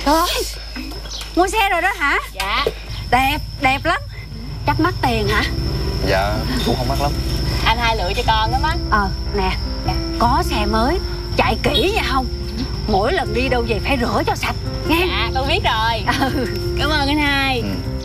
Trời ơi, mua xe rồi đó hả? Dạ. Đẹp, đẹp lắm. Chắc mắc tiền hả? Dạ cũng không mắc lắm. Anh hai lựa cho con đó má. Nè, có xe mới, chạy kỹ nha không? Mỗi lần đi đâu về phải rửa cho sạch nghe. Dạ con biết rồi. Cảm ơn anh hai.